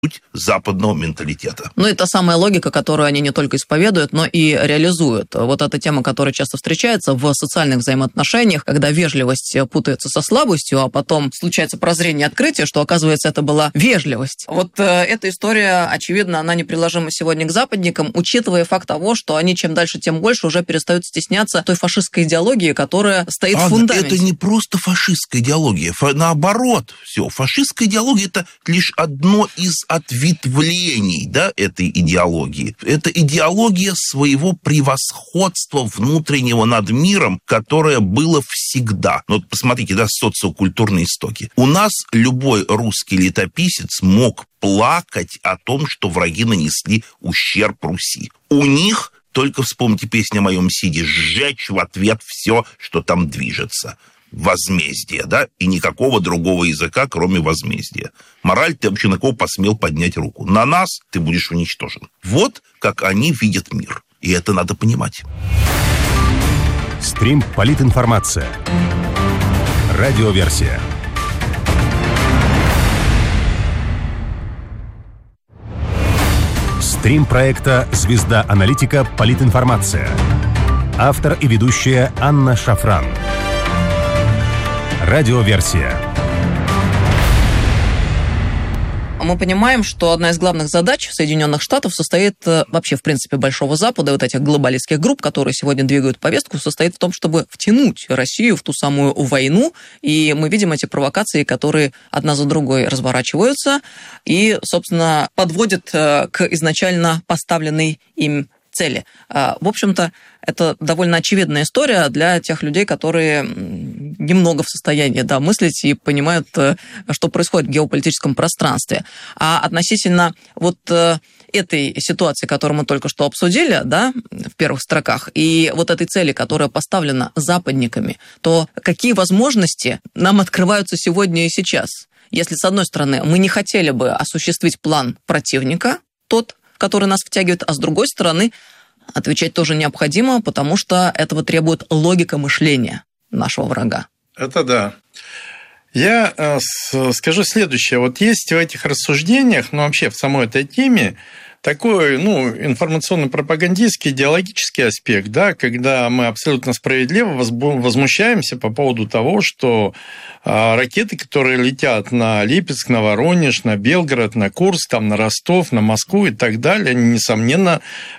западного менталитета. Ну, это самая логика, которую они не только исповедуют, но и реализуют. Вот эта тема, которая часто встречается в социальных взаимоотношениях, когда вежливость путается со слабостью, а потом случается прозрение и открытие, что, оказывается, это была вежливость. Вот эта история, очевидно, она неприложима сегодня к западникам, учитывая факт того, что они чем дальше, тем больше уже перестают стесняться той фашистской идеологии, которая стоит в фундаменте. Это не просто фашистская идеология. Наоборот, все. Фашистская идеология – это лишь одно из ответвлений, да, этой идеологии. Это идеология своего превосходства внутреннего над миром, которое было всегда. Ну, вот посмотрите, да, социокультурные истоки. У нас любой русский летописец мог плакать о том, что враги нанесли ущерб Руси. У них, только вспомните песню о моем Сиде, сжечь в ответ все, что там движется. Возмездие, да, и никакого другого языка, кроме возмездия. Мораль, ты вообще на кого посмел поднять руку? На нас ты будешь уничтожен. Вот как они видят мир. И это надо понимать. Стрим «Политинформация». Радиоверсия. Стрим проекта «Звезда аналитика. Политинформация». Автор и ведущая Анна Шафран. Радиоверсия. Мы понимаем, что одна из главных задач Соединенных Штатов состоит вообще, в принципе, Большого Запада, вот этих глобалистских групп, которые сегодня двигают повестку, состоит в том, чтобы втянуть Россию в ту самую войну. И мы видим эти провокации, которые одна за другой разворачиваются и, собственно, подводят к изначально поставленной им цели. В общем-то, это довольно очевидная история для тех людей, которые немного в состоянии, да, мыслить и понимают, что происходит в геополитическом пространстве. А относительно вот этой ситуации, которую мы только что обсудили, да, в первых строках, и вот этой цели, которая поставлена западниками, то какие возможности нам открываются сегодня и сейчас? Если, с одной стороны, мы не хотели бы осуществить план противника, тот, который нас втягивает, а с другой стороны, отвечать тоже необходимо, потому что этого требует логика мышления нашего врага. Это да. Я скажу следующее. Вот есть в этих рассуждениях, ну вообще в самой этой теме, такой, информационно-пропагандистский, идеологический аспект, да, когда мы абсолютно справедливо возмущаемся по поводу того, что ракеты, которые летят на Липецк, на Воронеж, на Белгород, на Курск, там, на Ростов, на Москву и так далее, они, несомненно,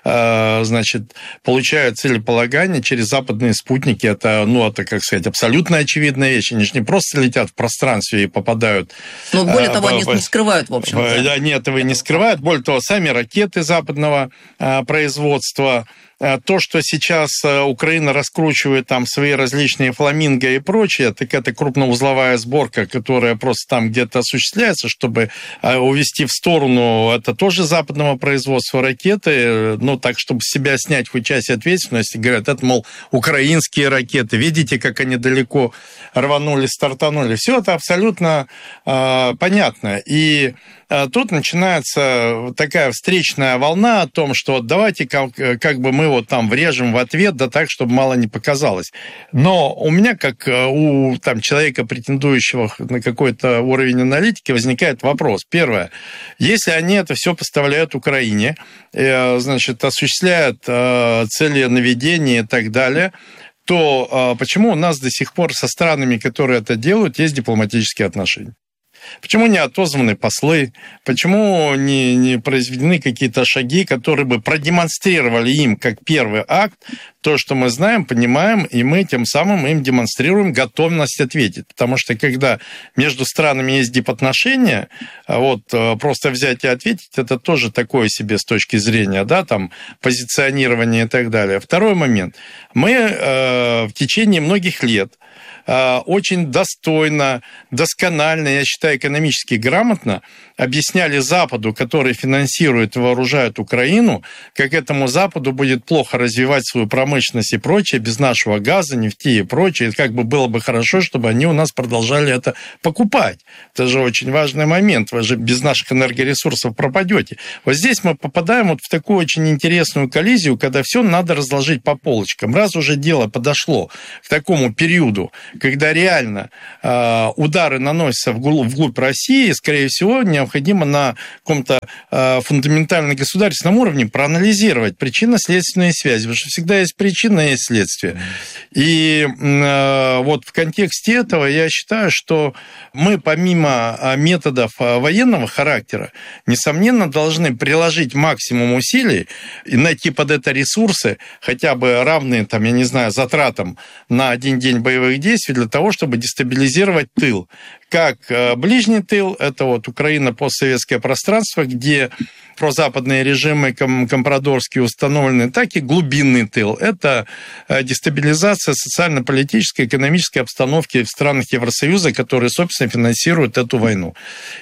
получают целеполагание через западные спутники. Это, как сказать, абсолютно очевидная вещь. Они же не просто летят в пространстве и попадают... Но более того, они не скрывают, в общем-то. Они этого не скрывают. Более того, сами ракеты западного производства, то, что сейчас Украина раскручивает там свои различные фламинго и прочее, так это крупноузловая сборка, которая просто там где-то осуществляется, чтобы увести в сторону, это тоже западного производства ракеты, так, чтобы с себя снять хоть часть ответственности, говорят, это, мол, украинские ракеты, видите, как они далеко рванули, стартанули. Все это абсолютно понятно. И тут начинается такая встречная волна о том, что давайте как бы мы вот там врежем в ответ, да так, чтобы мало не показалось. Но у меня, как у там, человека, претендующего на какой-то уровень аналитики, возникает вопрос. Первое. Если они это все поставляют Украине, значит, осуществляют цели наведения и так далее, то почему у нас до сих пор со странами, которые это делают, есть дипломатические отношения? Почему не отозваны послы? Почему не произведены какие-то шаги, которые бы продемонстрировали им, как первый акт, то, что мы знаем, понимаем, и мы тем самым им демонстрируем готовность ответить. Потому что когда между странами есть дипотношения, просто взять и ответить, это тоже такое себе с точки зрения, да, там, позиционирования и так далее. Второй момент. Мы в течение многих лет очень достойно, досконально, я считаю, экономически грамотно объясняли Западу, который финансирует и вооружает Украину, как этому Западу будет плохо развивать свою промышленность, промышленность и прочее, без нашего газа, нефти и прочее. Как бы было бы хорошо, чтобы они у нас продолжали это покупать. Это же очень важный момент. Вы же без наших энергоресурсов пропадете. Вот здесь мы попадаем вот в такую очень интересную коллизию, когда все надо разложить по полочкам. Раз уже дело подошло к такому периоду, когда реально удары наносятся вглубь России, скорее всего, необходимо на каком-то фундаментальном государственном уровне проанализировать причинно-следственные связи, потому что всегда есть причина, есть следствие. И вот в контексте этого я считаю, что мы помимо методов военного характера, несомненно, должны приложить максимум усилий и найти под это ресурсы, хотя бы равные, там, я не знаю, затратам на один день боевых действий, для того, чтобы дестабилизировать тыл. Как ближний тыл, это вот Украина, постсоветское пространство, где прозападные режимы компрадорские установлены, так и глубинный тыл. Это дестабилизация социально-политической, экономической обстановки в странах Евросоюза, которые, собственно, финансируют эту войну.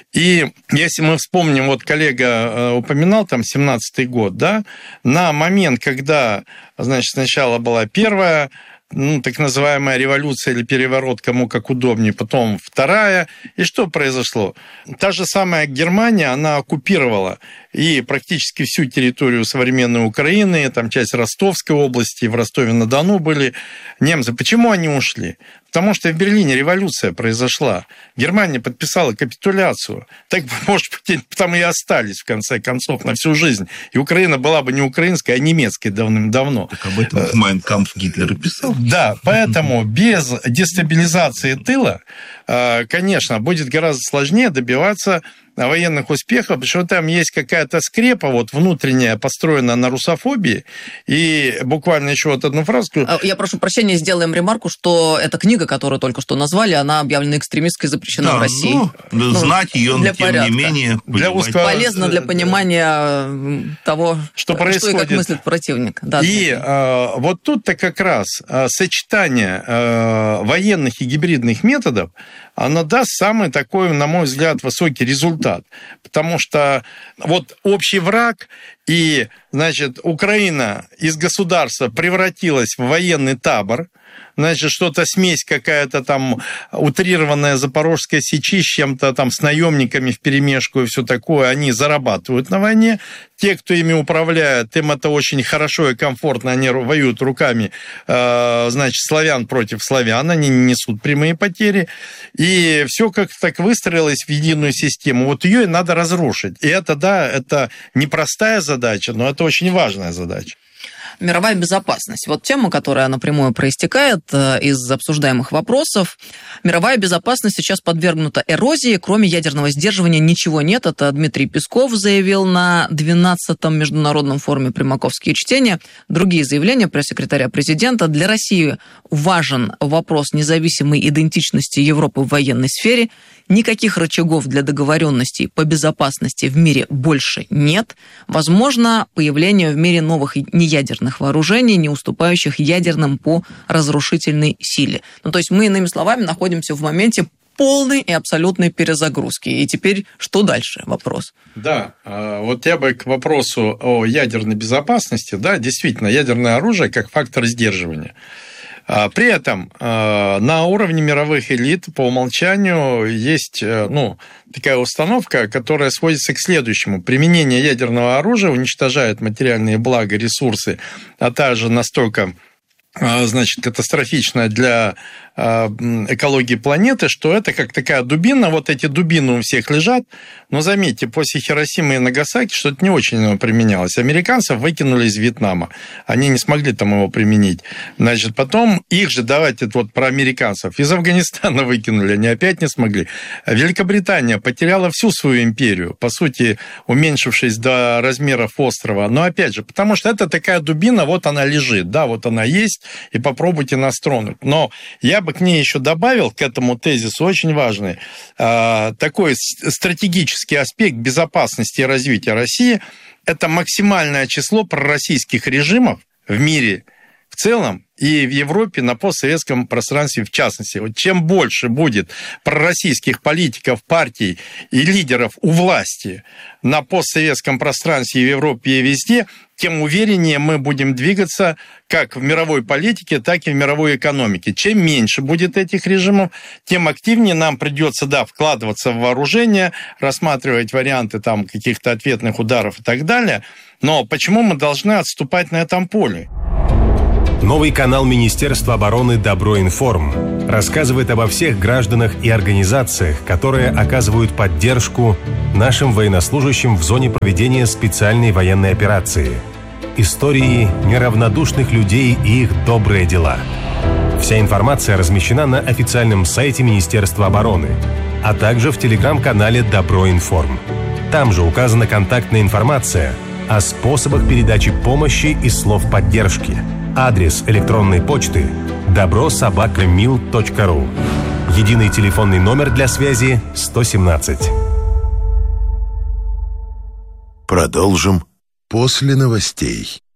И если мы вспомним, вот коллега упоминал, там, 17-й год, да, на момент, когда, значит, сначала была первая, так называемая революция или переворот, кому как удобнее, потом вторая. И что произошло? Та же самая Германия, она оккупировала и практически всю территорию современной Украины, там часть Ростовской области, в Ростове-на-Дону были немцы. Почему они ушли? Потому что в Берлине революция произошла. Германия подписала капитуляцию. Так, может быть, там и остались, в конце концов, на всю жизнь. И Украина была бы не украинская, а немецкой давным-давно. Так об этом в «Майн кампф» Гитлер и писал. Да, поэтому без дестабилизации тыла, конечно, будет гораздо сложнее добиваться военных успехов, потому что там есть какая-то скрепа вот внутренняя, построенная на русофобии. И буквально еще вот одну фразу скажу. Я прошу прощения, сделаем ремарку, что эта книга, которую только что назвали, она объявлена экстремистской и запрещена в России. Знать ее, тем порядка. не менее, полезно для понимания того, что происходит, и как мыслит противник. Да, и вот тут-то как раз сочетание военных и гибридных методов, оно даст самый такой, на мой взгляд, высокий результат. Потому что вот общий враг и, значит, Украина из государства превратилась в военный табор, значит, что-то смесь какая-то там утрированная Запорожской сечи с чем-то там, с наемниками вперемешку и все такое, они зарабатывают на войне. Те, кто ими управляет, им это очень хорошо и комфортно, они воюют руками, значит, славян против славян, они не несут прямые потери. И все как-то так выстроилось в единую систему. Вот ее и надо разрушить. И это, да, это непростая задача, но это очень важная задача. Мировая безопасность. Вот тема, которая напрямую проистекает из обсуждаемых вопросов. Мировая безопасность сейчас подвергнута эрозии. Кроме ядерного сдерживания ничего нет. Это Дмитрий Песков заявил на 12-м международном форуме «Примаковские чтения». Другие заявления пресс-секретаря президента. Для России важен вопрос независимой идентичности Европы в военной сфере. Никаких рычагов для договоренностей по безопасности в мире больше нет. Возможно, появление в мире новых неядерных вооружений, не уступающих ядерным по разрушительной силе. Ну, то есть мы, иными словами, находимся в моменте полной и абсолютной перезагрузки. И теперь что дальше? Вопрос. Да, вот я бы к вопросу о ядерной безопасности, да, действительно, ядерное оружие как фактор сдерживания. При этом на уровне мировых элит по умолчанию есть такая установка, которая сводится к следующему. Применение ядерного оружия уничтожает материальные блага, ресурсы, а также настолько, значит, катастрофично для экологии планеты, что это как такая дубина, вот эти дубины у всех лежат, но заметьте, после Хиросимы и Нагасаки что-то не очень применялось. Американцев выкинули из Вьетнама, они не смогли там его применить. Значит, потом их же, давайте вот про американцев, из Афганистана выкинули, они опять не смогли. Великобритания потеряла всю свою империю, по сути, уменьшившись до размеров острова, но опять же, потому что это такая дубина, вот она лежит, да, вот она есть, и попробуйте нас тронуть. Но я бы к ней еще добавил, к этому тезису, очень важный, такой стратегический аспект безопасности и развития России – это максимальное число пророссийских режимов в мире в целом и в Европе, на постсоветском пространстве в частности. Вот чем больше будет пророссийских политиков, партий и лидеров у власти на постсоветском пространстве в Европе и везде, тем увереннее мы будем двигаться как в мировой политике, так и в мировой экономике. Чем меньше будет этих режимов, тем активнее нам придется, вкладываться в вооружение, рассматривать варианты там каких-то ответных ударов и так далее. Но почему мы должны отступать на этом поле? Новый канал Министерства обороны «Добро-Информ» рассказывает обо всех гражданах и организациях, которые оказывают поддержку нашим военнослужащим в зоне проведения специальной военной операции. Истории неравнодушных людей и их добрые дела. Вся информация размещена на официальном сайте Министерства обороны, а также в телеграм-канале «Добро-Информ». Там же указана контактная информация о способах передачи помощи и слов поддержки. Адрес электронной почты добро@mil.ru. Единый телефонный номер для связи 117. Продолжим после новостей.